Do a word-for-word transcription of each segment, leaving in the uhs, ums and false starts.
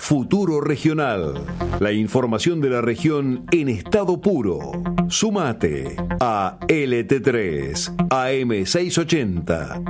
Futuro Regional. La información de la región en estado puro. Sumate a L T tres A M seiscientos ochenta.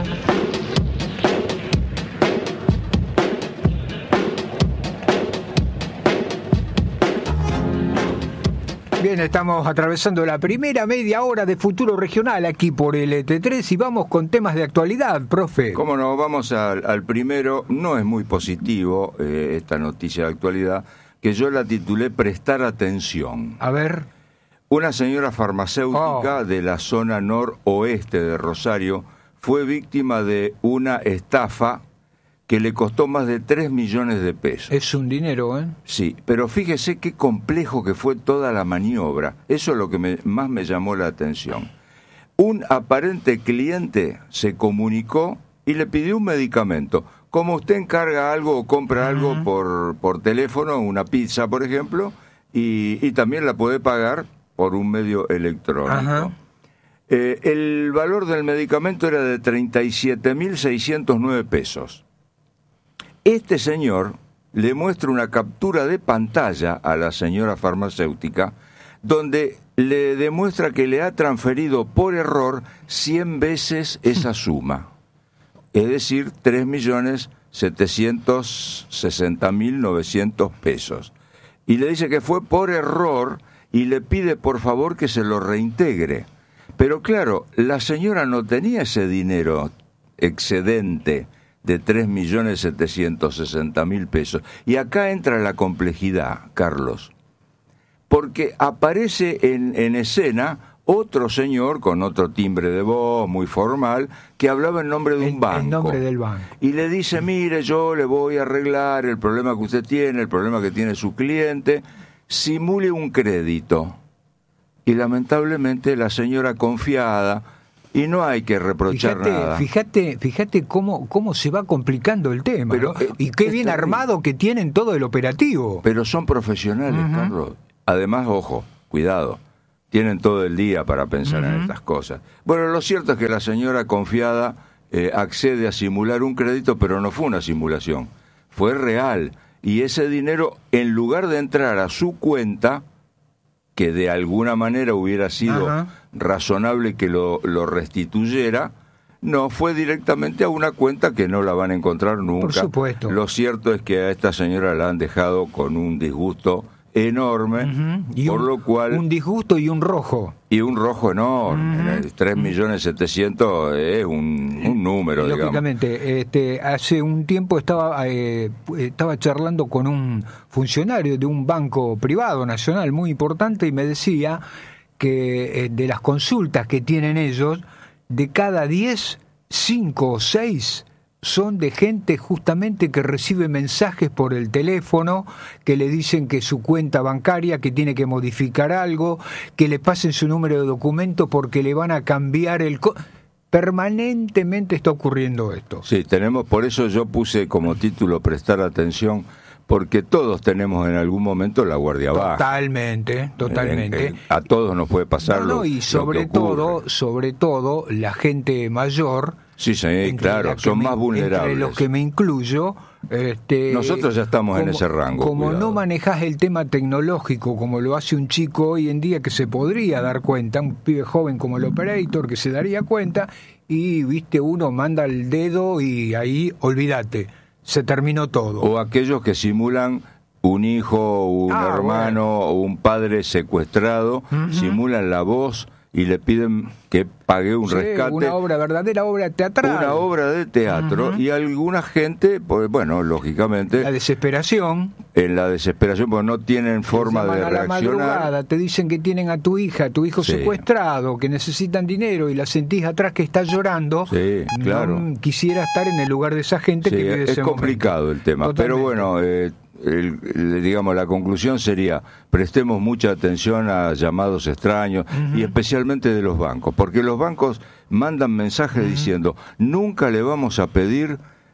Bien, estamos atravesando la primera media hora de Futuro Regional aquí por L T tres y vamos con temas de actualidad, profe. Cómo no, vamos al, al primero. No es muy positivo eh, esta noticia de actualidad, que yo la titulé Prestar atención. A ver. Una señora farmacéutica Oh. de la zona noroeste de Rosario fue víctima de una estafa que le costó más de tres millones de pesos. Es un dinero, ¿eh? Sí, pero fíjese qué complejo que fue toda la maniobra. Eso es lo que me, más me llamó la atención. Un aparente cliente se comunicó y le pidió un medicamento. Como usted encarga algo o compra uh-huh. algo por, por teléfono, una pizza, por ejemplo, y, y también la puede pagar por un medio electrónico. Uh-huh. Eh, el valor del medicamento era de treinta y siete mil seiscientos nueve pesos. Este señor le muestra una captura de pantalla a la señora farmacéutica donde le demuestra que le ha transferido por error cien veces esa suma, es decir, tres millones setecientos sesenta mil novecientos pesos. Y le dice que fue por error y le pide por favor que se lo reintegre. Pero claro, la señora no tenía ese dinero excedente de tres millones setecientos sesenta mil pesos. Y acá entra la complejidad, Carlos, porque aparece en, en escena otro señor con otro timbre de voz muy formal que hablaba en nombre de un en, banco. En nombre del banco. Y le dice, mire, yo le voy a arreglar el problema que usted tiene, el problema que tiene su cliente, simule un crédito. Y lamentablemente la señora confiada, y no hay que reprochar fíjate, nada. Fíjate, fíjate cómo, cómo se va complicando el tema, pero, ¿no? eh, Y qué bien armado que tienen todo el operativo. Pero son profesionales, uh-huh. Carlos. Además, ojo, cuidado, tienen todo el día para pensar uh-huh. en estas cosas. Bueno, lo cierto es que la señora confiada eh, accede a simular un crédito, pero no fue una simulación, fue real. Y ese dinero, en lugar de entrar a su cuenta, que de alguna manera hubiera sido uh-huh. razonable que lo, lo restituyera, no, fue directamente a una cuenta que no la van a encontrar nunca. Por supuesto. Lo cierto es que a esta señora la han dejado con un disgusto enorme, uh-huh. y por un, lo cual... Un disgusto y un rojo. Y un rojo enorme. Uh-huh. tres millones setecientos es un, un número, Lógicamente, digamos. este, hace un tiempo estaba eh, estaba charlando con un funcionario de un banco privado nacional muy importante y me decía que eh, de las consultas que tienen ellos, de cada diez, cinco o seis son de gente justamente que recibe mensajes por el teléfono que le dicen que su cuenta bancaria, que tiene que modificar algo, que le pasen su número de documento porque le van a cambiar el... Co- Permanentemente está ocurriendo esto. Sí, tenemos, por eso yo puse como título prestar atención, porque todos tenemos en algún momento la guardia baja. Totalmente, totalmente. Eh, eh, a todos nos puede pasar no, no, lo, y sobre lo que ocurre. todo, sobre todo la gente mayor. Sí, sí, claro, son me, más vulnerables. Entre los que me incluyo. Este, Nosotros ya estamos como, en ese rango. Como cuidado. no manejás el tema tecnológico como lo hace un chico hoy en día que se podría dar cuenta, un pibe joven como el operator que se daría cuenta, y viste, uno manda el dedo y ahí olvídate, se terminó todo. O aquellos que simulan un hijo, un ah, hermano bueno. o un padre secuestrado, uh-huh. simulan la voz y le piden que pague un sí, rescate. Una obra, verdadera obra teatral. Una obra de teatro. Uh-huh. Y alguna gente, pues bueno, lógicamente... La desesperación. En la desesperación, porque no tienen forma de a reaccionar. La madrugada, te dicen que tienen a tu hija, a tu hijo sí. secuestrado, que necesitan dinero y la sentís atrás que está llorando. Sí, claro. No quisiera estar en el lugar de esa gente sí, que vive es ese complicado momento. el tema. Totalmente. Pero bueno... Eh, El, el, digamos, la conclusión sería, prestemos mucha atención a llamados extraños uh-huh. y especialmente de los bancos, porque los bancos mandan mensajes uh-huh. diciendo, nunca le vamos a pedir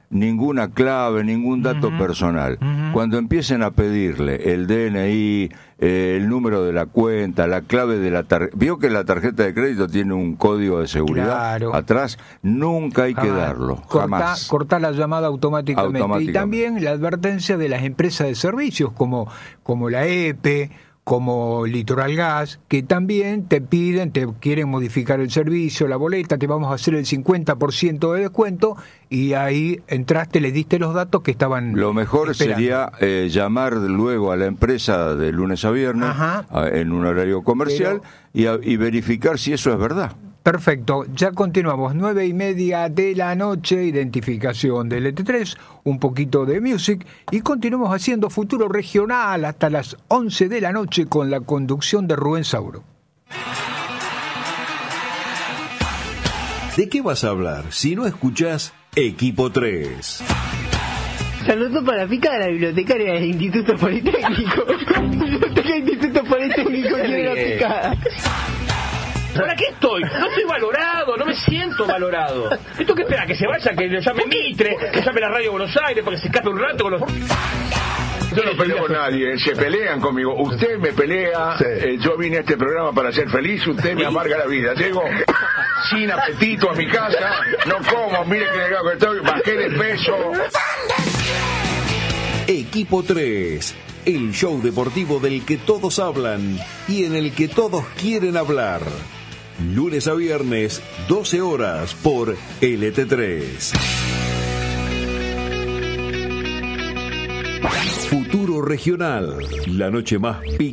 ninguna clave, ningún dato uh-huh. personal. Uh-huh. Cuando empiecen a pedirle el D N I, eh, el número de la cuenta, la clave de la tarjeta, vio que la tarjeta de crédito tiene un código de seguridad claro. atrás, nunca hay jamás. que darlo, corta, jamás. Cortar la llamada automáticamente. automáticamente. Y también la advertencia de las empresas de servicios como, como la E P E, como Litoral Gas, que también te piden, te quieren modificar el servicio, la boleta, te vamos a hacer el cincuenta por ciento de descuento, y ahí entraste, le diste los datos que estaban Lo mejor esperando. sería eh, llamar luego a la empresa de lunes a viernes, a, en un horario comercial, Pero... y, a, y verificar si eso es verdad. Perfecto, ya continuamos, nueve y media de la noche, identificación del L T tres, un poquito de music, y continuamos haciendo Futuro Regional hasta las once de la noche con la conducción de Rubén Sauro. ¿De qué vas a hablar si no escuchás Equipo tres? Saludos para la pica de la bibliotecaria del Instituto Politécnico. Biblioteca del Instituto Politécnico quiere la picada. ¿Para qué estoy? No estoy valorado, no me siento valorado. ¿Esto qué espera? ¿Que se vaya? ¿Que le llame Mitre? ¿Que llame la Radio Buenos Aires para que se escape un rato con los...? Yo no peleo con nadie, se pelean conmigo. Usted me pelea, sí. eh, yo vine a este programa para ser feliz, usted me amarga la vida. Llego sin apetito a mi casa, no como, mire que delgado que estoy, bajé de peso. Equipo tres, el show deportivo del que todos hablan y en el que todos quieren hablar. Lunes a viernes, doce horas por L T tres. Futuro Regional, la noche más